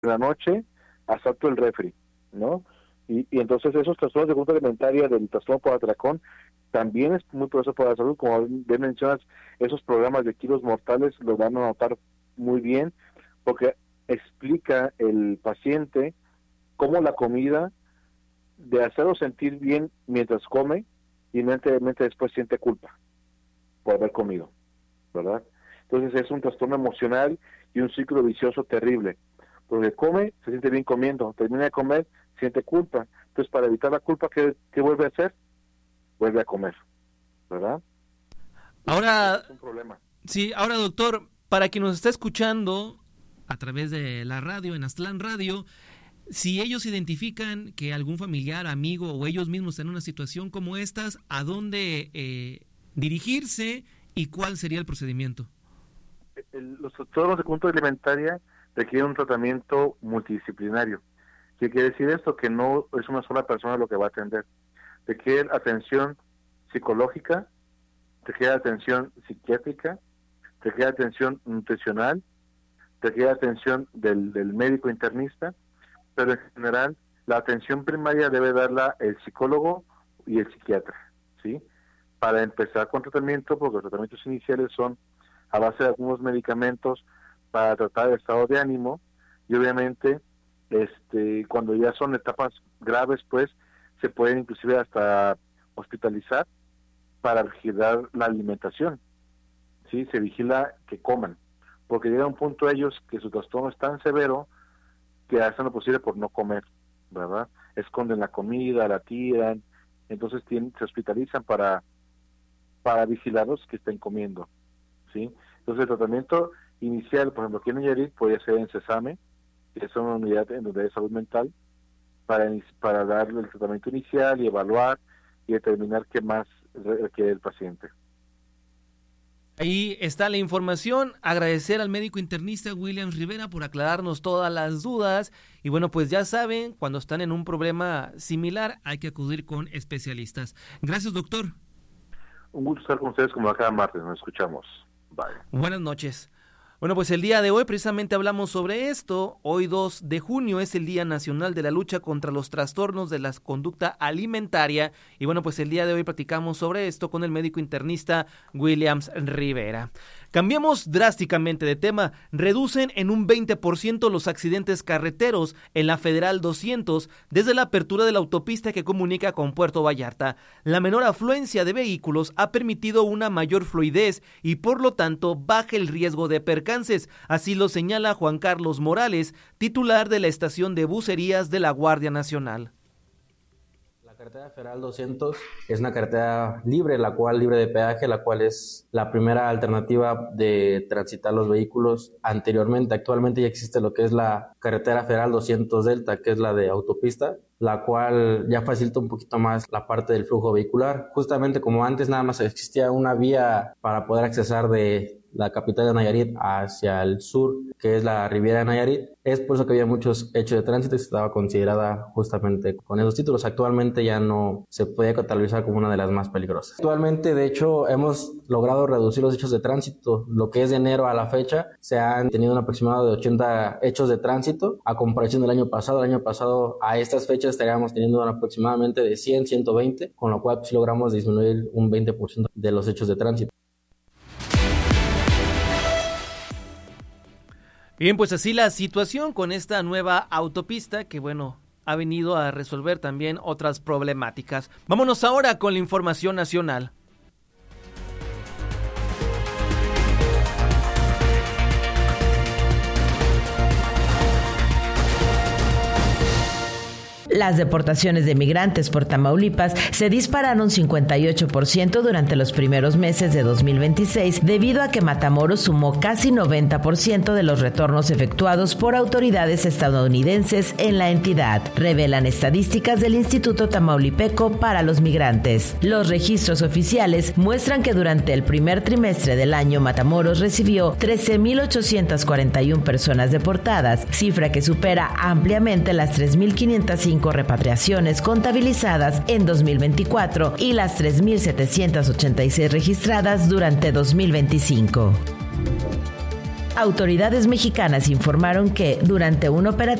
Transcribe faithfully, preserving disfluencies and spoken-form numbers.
la noche hasta todo el refri, ¿no? Y, y entonces esos trastornos de conducta alimentaria del trastorno por atracón también es muy peligroso para la salud. Como bien mencionas, esos programas de kilos mortales lo van a notar muy bien, porque explica el paciente cómo la comida, de hacerlo sentir bien mientras come, y inmediatamente después siente culpa por haber comido, ¿verdad? Entonces es un trastorno emocional y un ciclo vicioso terrible, porque come, se siente bien comiendo, termina de comer, siente culpa. Entonces, para evitar la culpa, ¿qué, qué vuelve a hacer? Vuelve a comer, ¿verdad? Ahora, es un problema. Sí, ahora, doctor, para quien nos está escuchando a través de la radio, en Aztlán Radio, si ellos identifican que algún familiar, amigo o ellos mismos están en una situación como estas, ¿a dónde eh, dirigirse y cuál sería el procedimiento? El, los trastornos de conducta alimentaria requieren un tratamiento multidisciplinario. ¿Qué quiere decir esto? Que no es una sola persona lo que va a atender. Requiere atención psicológica, requiere atención psiquiátrica, requiere atención nutricional, requiere atención del, del médico internista, pero en general la atención primaria debe darla el psicólogo y el psiquiatra, ¿sí? Para empezar con tratamiento, porque los tratamientos iniciales son a base de algunos medicamentos para tratar el estado de ánimo, y obviamente este cuando ya son etapas graves, pues se pueden inclusive hasta hospitalizar para vigilar la alimentación, ¿sí? Se vigila que coman, porque llega un punto ellos que su trastorno es tan severo que hacen lo posible por no comer, ¿verdad? Esconden la comida, la tiran, entonces tienen, se hospitalizan para para vigilarlos que estén comiendo, ¿sí? Entonces el tratamiento inicial, por ejemplo, aquí en Nayarit, podría ser en Sesame, que es una unidad en donde hay salud mental, para, para darle el tratamiento inicial y evaluar y determinar qué más requiere el paciente. Ahí está la información. Agradecer al médico internista Williams Rivera por aclararnos todas las dudas. Y bueno, pues ya saben, cuando están en un problema similar hay que acudir con especialistas. Gracias, doctor. Un gusto estar con ustedes como cada martes. Nos escuchamos. Bye. Buenas noches. Bueno, pues el día de hoy precisamente hablamos sobre esto. Hoy dos de junio es el Día Nacional de la Lucha contra los Trastornos de la Conducta Alimentaria. Y bueno, pues el día de hoy platicamos sobre esto con el médico internista Williams Rivera. Cambiamos drásticamente de tema. Reducen en un veinte por ciento los accidentes carreteros en la Federal doscientos desde la apertura de la autopista que comunica con Puerto Vallarta. La menor afluencia de vehículos ha permitido una mayor fluidez y por lo tanto baja el riesgo de percances. Así lo señala Juan Carlos Morales, titular de la estación de bucerías de la Guardia Nacional. La carretera Federal doscientos es una carretera libre, la cual libre de peaje, la cual es la primera alternativa de transitar los vehículos. Anteriormente, actualmente ya existe lo que es la carretera Federal doscientos Delta, que es la de autopista, la cual ya facilita un poquito más la parte del flujo vehicular. Justamente como antes nada más existía una vía para poder accesar de la capital de Nayarit hacia el sur, que es la Riviera de Nayarit. Es por eso que había muchos hechos de tránsito y estaba considerada justamente con esos títulos. Actualmente ya no se puede catalogar como una de las más peligrosas. Actualmente, de hecho, hemos logrado reducir los hechos de tránsito. Lo que es de enero a la fecha, se han tenido un aproximado de ochenta hechos de tránsito a comparación del año pasado. El año pasado a estas fechas estaríamos teniendo aproximadamente de cien, ciento veinte, con lo cual pues, logramos disminuir un veinte por ciento de los hechos de tránsito. Bien, pues así la situación con esta nueva autopista que, bueno, ha venido a resolver también otras problemáticas. Vámonos ahora con la información nacional. Las deportaciones de migrantes por Tamaulipas se dispararon cincuenta y ocho por ciento durante los primeros meses de dos mil veintiséis debido a que Matamoros sumó casi noventa por ciento de los retornos efectuados por autoridades estadounidenses en la entidad, revelan estadísticas del Instituto Tamaulipeco para los Migrantes. Los registros oficiales muestran que durante el primer trimestre del año Matamoros recibió trece mil ochocientas cuarenta y una personas deportadas, cifra que supera ampliamente las tres mil quinientas cinco repatriaciones contabilizadas en dos mil veinticuatro y las tres mil setecientas ochenta y seis registradas durante dos mil veinticinco. Autoridades mexicanas informaron que durante un operativo